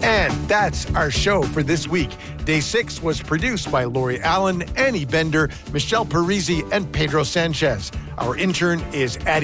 And that's our show for this week. Day 6 was produced by Lori Allen, Annie Bender, Michelle Parisi, and Pedro Sanchez. Our intern is Addie